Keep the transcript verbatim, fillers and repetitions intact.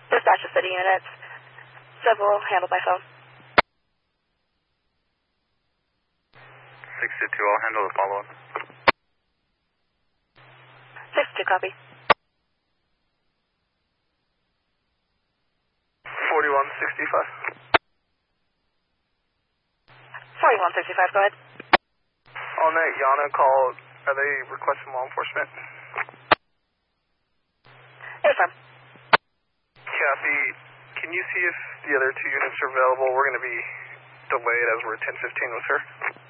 Dispatch of city units. Several handled by phone. six two two, I'll handle the follow-up. six two, copy. forty-one sixty-five. forty-one sixty-five, go ahead. On that Yana call, are they requesting law enforcement? Affirm. Copy. Can you see if the other two units are available? We're going to be delayed as we're ten fifteen with her.